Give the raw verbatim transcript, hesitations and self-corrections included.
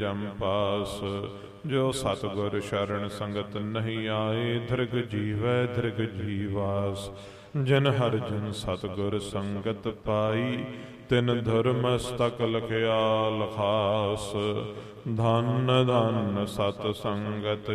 ਜੰਪਾਸ। ਜੋ ਸਤਿਗੁਰ ਸ਼ਰਨ ਸੰਗਤ ਨਹੀਂ ਆਏ, ਧਿਰਗ ਜੀਵੈ ਧਿਰਗ ਜੀਵਾਸ। ਜਿਨ ਹਰਿ ਜਨ ਸਤਿਗੁਰ ਸੰਗਤ ਪਾਈ, ਤਿਨ ਧੁਰ ਮਸਤਕ ਲਖਿਆ ਲਖਾਸ। ਧੰਨ ਧੰਨ ਸਤ ਸੰਗਤ